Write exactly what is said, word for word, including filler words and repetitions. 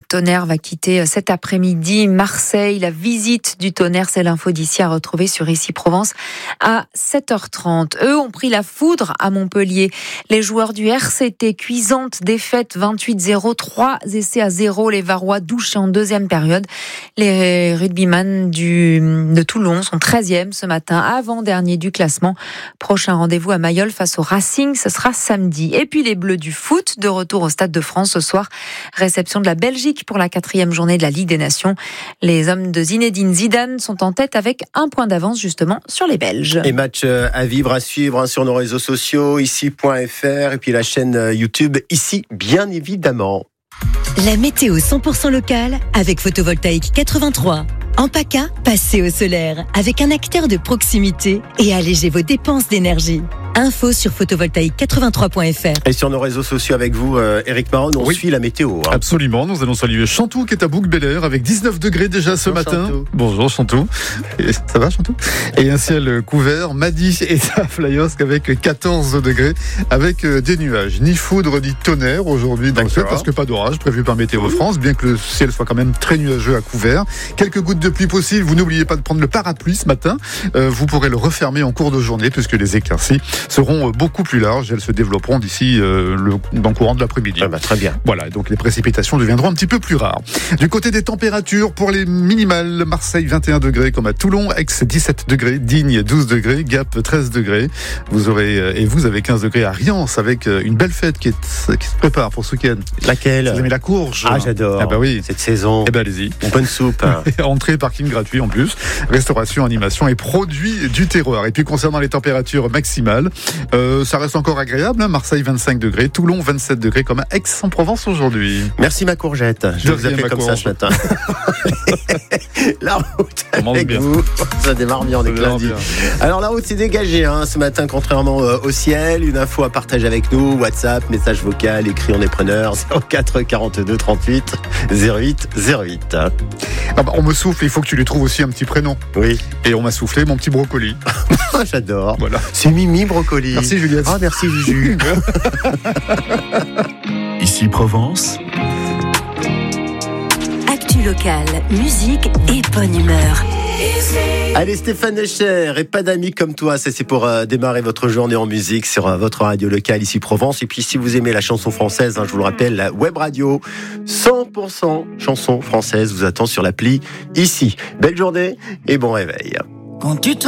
tonnerre va quitter cet après-midi Marseille. La visite du tonnerre, c'est l'info d'ici à retrouver sur Ici Provence à sept heures trente. Eux ont pris la foudre à Montpellier. Les joueurs du R C T, cuisante défaite vingt-huit zéro, trois essais à zéro. Les Varois douchés en deuxième période. Les rugbyman du, de Toulon sont treizième ce matin, avant-dernier du classement. Prochain rendez-vous à Mayol face au Racing, ce sera samedi. Et puis les Bleus du foot, de retour au Stade de France ce soir. Réception de la Belgique pour la quatrième journée de la Ligue des Nations. Les hommes de Zinedine Zidane sont en tête avec un point d'avance justement sur les Belges. Et match à vivre, à suivre sur nos réseaux sociaux, ici point f r et puis la chaîne YouTube, ici bien évidemment. La météo cent pour cent locale avec Photovoltaïque quatre-vingt-trois. En PACA, passez au solaire avec un acteur de proximité et allégez vos dépenses d'énergie. Info sur photovoltaïque quatre-vingt-trois point f r. Et sur nos réseaux sociaux avec vous, euh, Éric Marron, on oui. suit la météo. Hein. Absolument, nous allons saluer Chantou qui est à Bouc-Bel-Air avec dix-neuf degrés déjà ce Bonjour, matin. Chantou. Bonjour Chantou. Et ça va Chantou ? Et un ciel couvert. Madi est à Flyosque avec quatorze degrés avec des nuages. Ni foudre ni tonnerre aujourd'hui dans le ciel parce que pas d'orage prévu par Météo France, bien que le ciel soit quand même très nuageux à couvert. Quelques gouttes de pluie possibles. Vous n'oubliez pas de prendre le parapluie ce matin. Euh, vous pourrez le refermer en cours de journée puisque les éclaircies seront beaucoup plus larges. Elles se développeront d'ici euh, le, dans le courant de l'après-midi. Ah bah, très bien. Voilà, donc les précipitations deviendront un petit peu plus rares. Du côté des températures, pour les minimales, Marseille vingt et un degrés comme à Toulon, Aix dix-sept degrés, Digne douze degrés, Gap treize degrés. Vous aurez et vous avez quinze degrés à Riance avec une belle fête qui, est, qui se prépare pour ce week-end. Laquelle ? Vous aimez la courge ? Ah j'adore. Ah bah oui. Cette saison. Eh ben allez-y. Une bonne soupe. Hein. Entrée, parking gratuit en plus. Restauration, animation et produits du terroir. Et puis concernant les températures maximales, euh, ça reste encore agréable. Hein. Marseille vingt-cinq degrés, Toulon vingt-sept degrés comme à Aix-en-Provence aujourd'hui. Merci ma courgette. Je vous appelle comme courge. Ça ce matin. La route avec bien. Vous. Ça démarre bien, on est lundi. Bien. Alors la route s'est dégagée hein, ce matin, contrairement euh, au ciel. Une info à partager avec nous. WhatsApp, message vocal, écrit, on est preneur. zéro quatre quarante-deux trente-huit zéro huit zéro huit. Ah bah, on me souffle, il faut que tu lui trouves aussi un petit prénom. Oui. Et on m'a soufflé mon petit brocoli. J'adore. Voilà. C'est Mimi Brocoli. Merci Juliette. Ah merci Juju. Ici Provence. Actu locale, musique et bonne humeur. Allez Stéphane Echer et pas d'amis comme toi, ça c'est pour euh, démarrer votre journée en musique sur euh, votre radio locale ici Provence. Et puis si vous aimez la chanson française, hein, je vous le rappelle, la web radio cent pour cent chanson française vous attend sur l'appli ici. Belle journée et bon réveil. Quand tu te